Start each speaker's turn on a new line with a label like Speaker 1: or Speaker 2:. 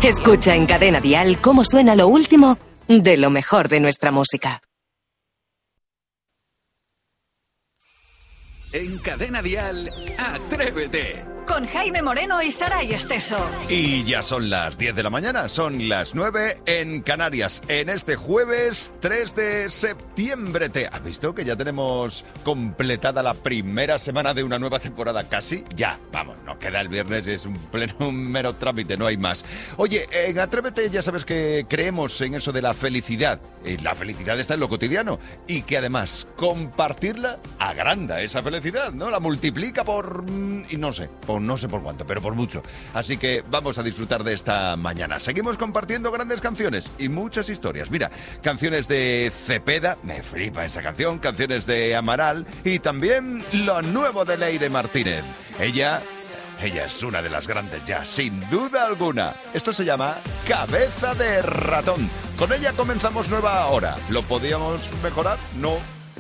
Speaker 1: Escucha en Cadena Dial cómo suena lo último de lo mejor de nuestra música.
Speaker 2: En Cadena Dial, Atrévete.
Speaker 3: Con Jaime Moreno y Saray Esteso.
Speaker 4: Y ya son las 10 de la mañana, son las 9 en Canarias, en este jueves 3 de septiembre. ¿Te has visto que ya tenemos completada la primera semana de una nueva temporada casi? Ya, vamos, nos queda el viernes, es un mero trámite, no hay más. Oye, en Atrévete ya sabes que creemos en eso de la felicidad. La felicidad está en lo cotidiano y que además compartirla agranda esa felicidad, ¿no? La multiplica por... y no sé por cuánto, pero por mucho. Así que vamos a disfrutar de esta mañana. Seguimos compartiendo grandes canciones y muchas historias. Mira, canciones de Cepeda, me flipa esa canción, canciones de Amaral y también lo nuevo de Leire Martínez. Ella es una de las grandes ya, sin duda alguna. Esto se llama Cabeza de Ratón. Con ella comenzamos nueva hora. ¿Lo podíamos mejorar? No.